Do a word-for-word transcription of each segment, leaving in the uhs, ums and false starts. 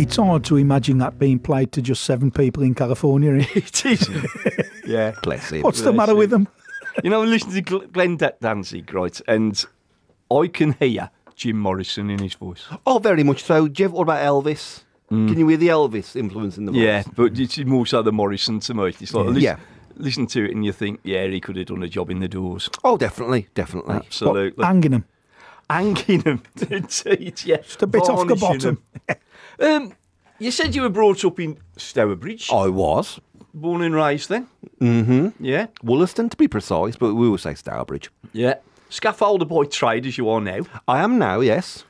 it's hard to imagine that being played to just seven people in California. It is. Yeah. Bless him. What's the Bless matter him. with them? You know, I listen to Gl- Glenn Da- Danzig, right, and I can hear Jim Morrison in his voice. Oh, very much so. Do you ever, what about Elvis? Can you hear the Elvis influence in the voice? Yeah, but it's more so the Morrison to me. It's like, Yeah. listen, Yeah. listen to it and you think, yeah, he could have done a job in the Doors. Oh, definitely, definitely. Absolutely. Hanging them. Hanging them, indeed, yeah. Just a bit off the Varnishing bottom. them. um, you said you were brought up in Stourbridge. I was. Born and raised then? Mm-hmm. Yeah. Wollaston, to be precise, but we will say Stourbridge. Yeah. Scaffolder by trade, as you are now. I am now, yes.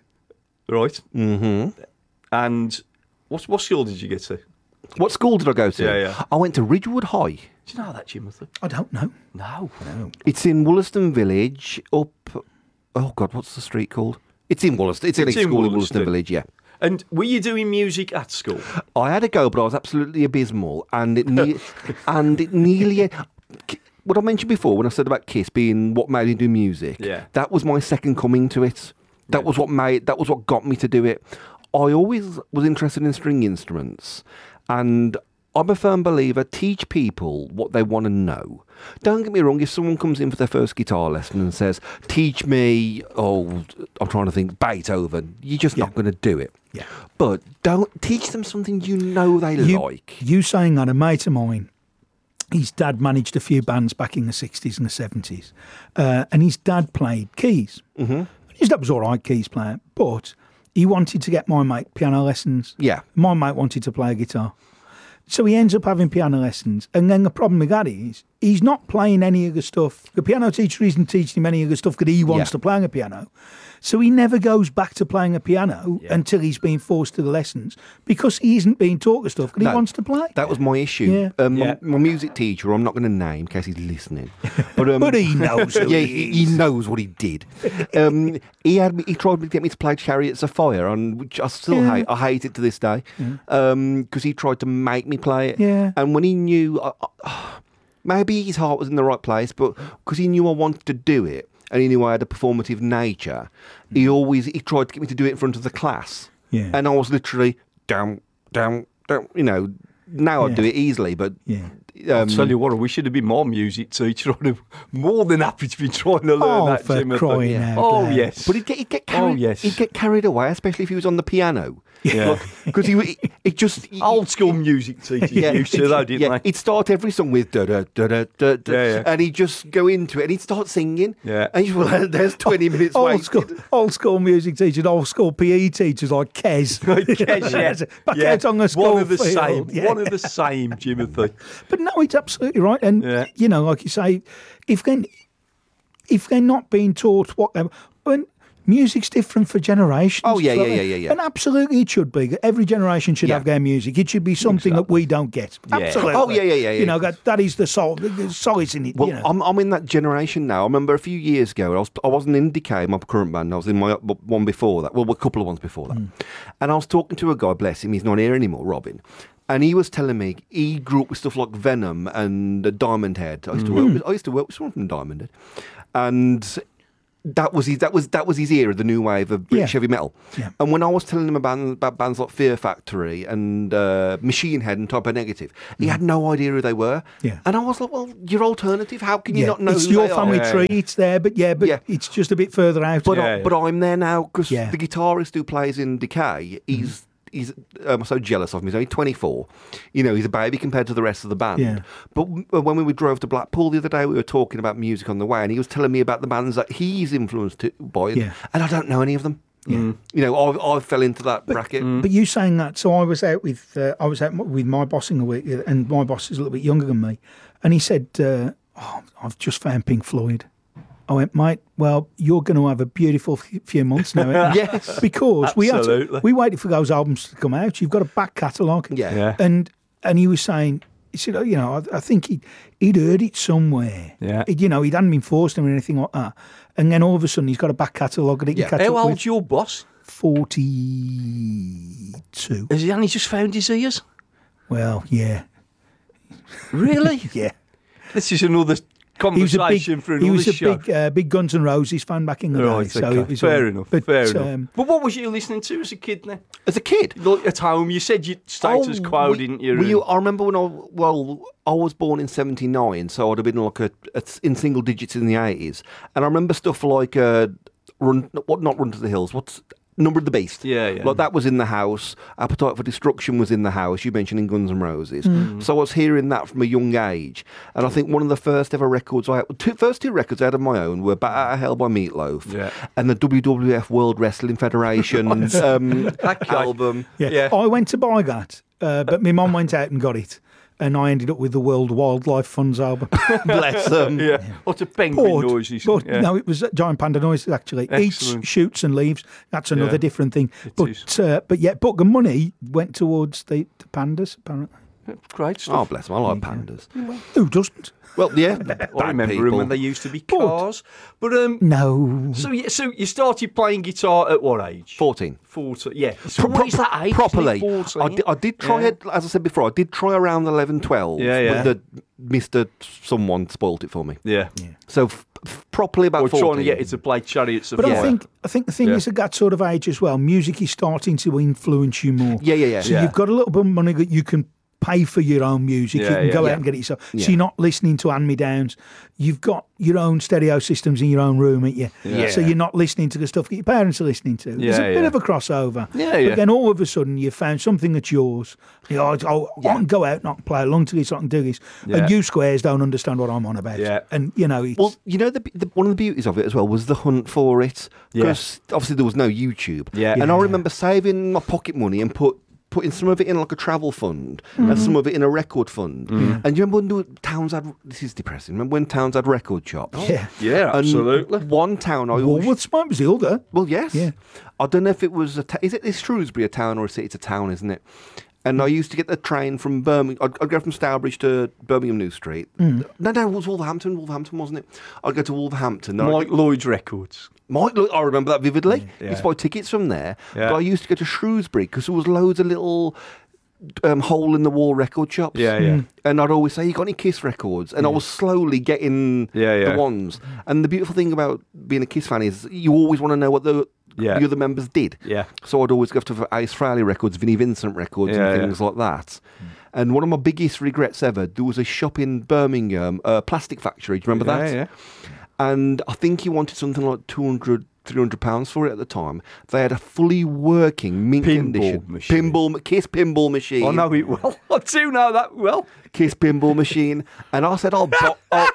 Right. Mm-hmm. And what, what school did you get to? What school did I go to? Yeah, yeah. I went to Ridgewood High. Do you know that, Timothy? I don't know. No. No. It's in Wollaston Village, up... Oh, God, what's the street called? It's in Wollaston. It's, It's in a in school in Wollaston. Wollaston Village, yeah. And were you doing music at school? I had a go, but I was absolutely abysmal, and it ne- and it nearly. What I mentioned before when I said about Kiss being what made me do music, Yeah. that was my second coming to it. That Yeah. was what made. That was what got me to do it. I always was interested in string instruments, and I'm a firm believer. Teach people what they want to know. Don't get me wrong. If someone comes in for their first guitar lesson and says, "Teach me," oh, I'm trying to think Beethoven, you're just Yeah. not going to do it. Yeah. But don't teach them something you know they You, like. you saying that, a mate of mine, his dad managed a few bands back in the sixties and the seventies, uh, and his dad played keys. Mm-hmm. His dad was all right, keys player, but he wanted to get my mate piano lessons. Yeah. My mate wanted to play a guitar. So he ends up having piano lessons, and then the problem with that is he's not playing any of the stuff. The piano teacher isn't teaching him any of the stuff that he wants Yeah. to play on a piano. So he never goes back to playing a piano until he's been forced to the lessons because he isn't being taught the stuff that No, he wants to play. That was my issue. Yeah. Um, Yeah. My, my music teacher, I'm not going to name in case he's listening, but um, But he knows who yeah, he he, is. he knows what he did. Um, he had me, he tried to get me to play Chariots of Fire, on which I still Yeah. hate. I hate it to this day because he tried to make me play it. Yeah. And when he knew, I, I, maybe his heart was in the right place, but because he knew I wanted to do it. And he knew I had a performative nature. He always he tried to get me to do it in front of the class. Yeah. And I was literally down, down, down. You know, now I'd Yeah. do it easily, but Yeah. um, Tell you what, I wish you'd have been more music teacher. I'd have more than happy to be trying to learn Oh, that. for Timothy. crying out Oh, loud. yes. But he'd get, he'd get carried. Oh, yes. He'd get carried away, especially if he was on the piano. Yeah. Because he, he, it just he- Old school music teachers used to, though, didn't yeah, they? he'd start every song with da da da da da, da Yeah, yeah. and he'd just go into it and he'd start singing. Yeah. and you well, there's twenty minutes Old wasted. school, old school music teachers, old school P E teachers like Kez. Yes, yeah. Back Yeah. out on the school One of the field. same. Yeah. One of the same, Timothy. But no, it's absolutely right. And, Yeah. you know, like you say, if they if they're not being taught what they're... When, music's different for generations. Oh, yeah, so- yeah, yeah, yeah, yeah. And absolutely it should be. Every generation should Yeah. have their music. It should be something that we don't get. Yeah. Absolutely. Oh, yeah, yeah, yeah, You yeah. know, that, that is the soul. The solace in it. Well, you know. I'm I'm in that generation now. I remember a few years ago, I was I wasn't in Decay, my current band. I was in my one before that. Well, a couple of ones before that. And I was talking to a guy, bless him, he's not here anymore, Robin. And he was telling me he grew up with stuff like Venom and uh, Diamond Head. I used to work with I used to work with someone from Diamond Head, and that was his that was that was his era, the new wave of British Yeah. heavy metal. Yeah. And when I was telling him about, about bands like Fear Factory and uh, Machine Head and Type O Negative, he had no idea who they were. Yeah. And I was like, well, your alternative, how can you yeah. not know it's who your they family are? Yeah. tree. It's there, but yeah, but Yeah. it's just a bit further out. But, Yeah, I, yeah. but I'm there now because Yeah. the guitarist who plays in Decay, he's he's um, so jealous of me. He's only twenty-four. You know, he's a baby compared to the rest of the band. Yeah. But w- when we drove to Blackpool the other day, we were talking about music on the way, and he was telling me about the bands that he's influenced to- by, Yeah. and I don't know any of them. Yeah. You know, I, I fell into that bracket. But you saying that, so I was out with uh, I was out with my boss in a week, uh, and my boss is a little bit younger than me, and he said, uh, oh, "I've just found Pink Floyd." I went, mate. Well, you're going to have a beautiful f- few months now, aren't you?" Yes. because we had Absolutely. to, we waited for those albums to come out. You've got a back catalogue, Yeah. Yeah. and and he was saying, he said, oh, you know, I, I think he he'd heard it somewhere. Yeah. He'd, you know, he hadn't been forced or anything like that, and then all of a sudden he's got a back catalogue that he Yeah. can catch How up with. old's your boss? Forty-two. Has he only just found his ears? Well, yeah, Really? yeah. This is another conversation for another He was a show. big, uh, big Guns N' Roses fan back in the Right, day. So okay. it was fair all- enough. But, fair enough. um, But what was you listening to as a kid then? As a kid. Like at home, you said you status quo, we- didn't you? were you? I remember when I well, I was born in seventy-nine, so I'd have been like a, a in single digits in the eighties, and I remember stuff like uh, run what not Run to the Hills, what's Number of the Beast. Yeah, yeah. Like that was in the house. Appetite for Destruction was in the house. You mentioned in Guns N' Roses, Mm. so I was hearing that from a young age, and I think one of the first ever records I had, two, first two records I had of my own were "Bat Out of Hell" by Meatloaf, Yeah. and the W W F World Wrestling Federation um, album. yeah. Yeah. I went to buy that, uh, but my mum went out and got it. And I ended up with the World Wildlife Funds album. Bless them. Yeah. Lots of penguin But, noises. but yeah. no, it was Giant Panda Noises actually. Excellent. Eats, shoots, and leaves. That's another Yeah, different thing. it but is. uh, but yeah, but the money went towards the, the pandas apparently. Great Oh, stuff. bless them. I like pandas. Who doesn't? Well, yeah. I bad remember them people. when they used to be cars. But um, No. so yeah, so you started playing guitar at what age? fourteen. Fourteen. Yeah. So Pro- what is that age? Properly. Fourteen. I did, I did try Yeah. it, as I said before, I did try around eleven, twelve. Yeah, yeah. But the Mister Someone spoilt it for me. Yeah. So f- f- properly about Or fourteen. trying to get you to play Chariots of But Fire. I think I think the thing Yeah. is at that sort of age as well, music is starting to influence you more. Yeah, yeah, yeah. So Yeah. you've got a little bit of money that you can pay for your own music. Yeah, you can yeah. go Yeah. out and get it yourself. Yeah. So you're not listening to hand-me-downs. You've got your own stereo systems in your own room, ain't you? Yeah. So you're not listening to the stuff that your parents are listening to. There's a Yeah, bit yeah. of a crossover. Yeah, but yeah. then all of a sudden you've found something that's yours. You know, oh, I can go out and I can play along to this, I can do this. Yeah. And you squares don't understand what I'm on about. Yeah. And, you know, it's... Well, you know, the, the, one of the beauties of it as well was the hunt for it. Yeah. Because obviously there was no YouTube. Yeah. And Yeah. I remember saving my pocket money and put putting some of it in like a travel fund and some of it in a record fund. And you remember when the towns had, this is depressing, remember when towns had record shops? yeah. Yeah, And absolutely. one town I always... Woolworths might be the other. Well, yes. Yeah. I don't know if it was a. Ta- is it is Shrewsbury a town or a city? It's a town, isn't it? And I used to get the train from Birmingham. I'd, I'd go from Stourbridge to Birmingham New Street. No, no, it was Wolverhampton. Wolverhampton, wasn't it? I'd go to Wolverhampton. then I'd Mike get- Lloyd's Records. Mike, look, I remember that vividly. Yeah. Used to buy tickets from there. Yeah. But I used to go to Shrewsbury because there was loads of little um, hole in the wall record shops. Yeah, yeah. And I'd always say, "You got any Kiss records?" And I was slowly getting Yeah, yeah. the ones. And the beautiful thing about being a Kiss fan is you always want to know what the Yeah. the other members did. Yeah. So I'd always go to Ace Frehley records, Vinnie Vincent records, Yeah, and yeah. things like that. And one of my biggest regrets ever, there was a shop in Birmingham, a plastic factory. Do you remember Yeah, that? yeah. And I think he wanted something like two hundred, three hundred pounds for it at the time. They had a fully working mint Pinball condition machine. pinball Kiss pinball machine. I know it well. I do know that well. Kiss pinball machine, and I said I'll, bu- I'll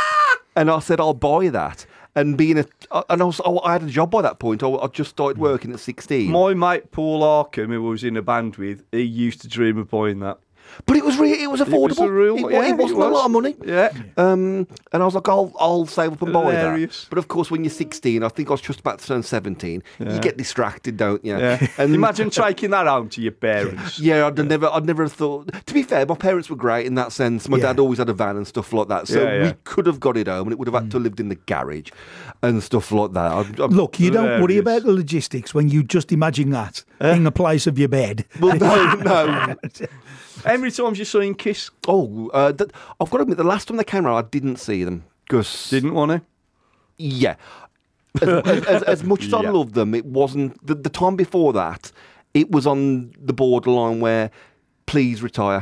and I said I'll buy that. And being a, and I was, I had a job by that point. I, I just started working at sixteen. My mate Paul Arkham, who I was in a band with, he used to dream of buying that. But it was really, it was It affordable. was a real, it, wa- yeah, it wasn't was. a lot of money. Yeah. Um, and I was like, I'll, I'll save up and buy Hilarious. that. But of course, when you're sixteen, I think I was just about to turn seventeen. Yeah. You get distracted, don't you? Yeah. And Imagine taking that home to your parents. yeah, I'd never, I'd never thought. To be fair, my parents were great in that sense. My Yeah. dad always had a van and stuff like that, so Yeah, yeah. we could have got it home, and it would have had to have lived in the garage and stuff like that. I, I, Look, you don't worry Hilarious. about the logistics when you just imagine that in the place of your bed. well, no, no. How many times you seen Kiss? Oh, uh, that, I've got to admit, the last time they came around, I didn't see them because Didn't want to? yeah. As, as, as, as much as I Yeah. loved them, it wasn't the, the time before that. It was on the borderline where, please retire,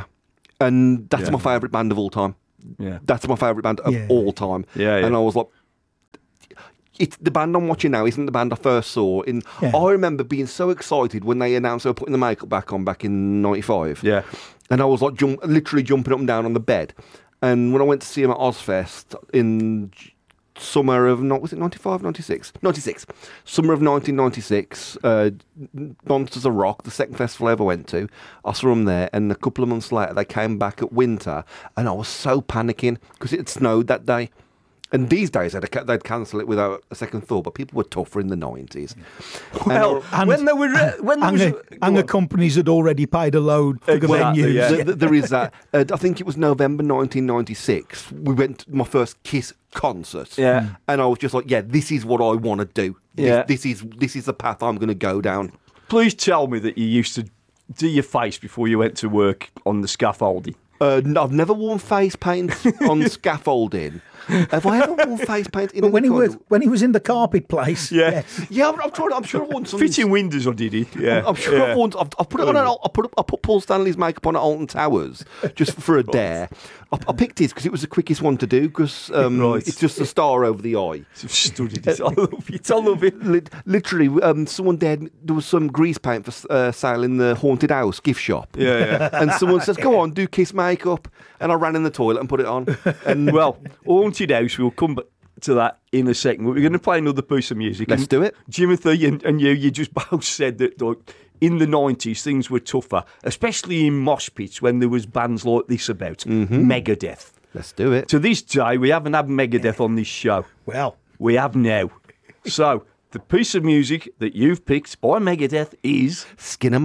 and that's Yeah. my favourite band of all time. Yeah. That's my favourite band of Yeah. all time. Yeah, yeah. And I was like, it's the band I'm watching now isn't the band I first saw. In Yeah. I remember being so excited when they announced they were putting the makeup back on back in ninety-five. Yeah. And I was like jump, literally jumping up and down on the bed. And when I went to see him at Ozfest in j- summer of, not was it ninety-five, ninety-six? ninety-six. Summer of nineteen ninety-six, uh, Monsters of Rock, the second festival I ever went to. I saw them there, and a couple of months later they came back at winter, and I was so panicking because it had snowed that day. And these days they'd, they'd cancel it without a second thought, but people were tougher in the nineties. Well, And- when they were, when there And, was, the, go and the on. companies had already paid a load for the Exactly, venues. yeah. Th- th- there is that. Uh, I think it was November nineteen ninety-six. We went to my first Kiss concert. Yeah. And I was just like, yeah, this is what I want to do. This, Yeah. this is this is the path I'm going to go down. Please tell me that you used to do your face before you went to work on the scaffolding. Uh, n- I've never worn face paint on scaffolding. Have I ever worn face paint in But when any he kind was of- when he was in the carpet place, Yeah. yes. Yeah, I'm, I'm trying. I'm sure I won some. Fitting windows, I did it. Yeah. I'm sure yeah. I've, once, I've, I've put it on. An, I put I put Paul Stanley's makeup on at Alton Towers just for a dare. I, I picked his because it was the quickest one to do because um, Right. it's just a star over the eye. I've studied it. I love it. I love it. Lit- literally, um, someone dared. There was some grease paint for uh, sale in the haunted house gift shop. Yeah, yeah. And someone says, "Go on, do Kiss makeup," and I ran in the toilet and put it on. And well, Haunted House, we'll come back to that in a second. But we're going to play another piece of music. Let's And do it. Timothy and, and you, you just both said that like, in the nineties things were tougher, especially in mosh pits when there was bands like this about. Mm-hmm. Megadeth. Let's do it. To this day, we haven't had Megadeth on this show. Well, We have now. So, the piece of music that you've picked by Megadeth is... Skin of